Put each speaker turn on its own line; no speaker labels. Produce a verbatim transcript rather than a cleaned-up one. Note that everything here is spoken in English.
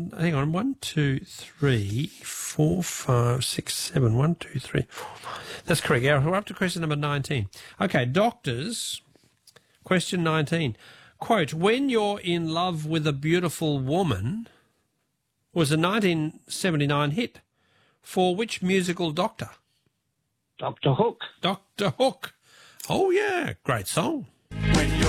one, hang on, one, two, three, four, five, six, seven. One, two, three, four, five. That's correct. Yeah, we're up to question number nineteen. Okay, doctors, question nineteen. Quote, when you're in love with a beautiful woman was a nineteen seventy-nine hit for which musical doctor?
Doctor Hook.
Doctor Hook. Oh, yeah, great song.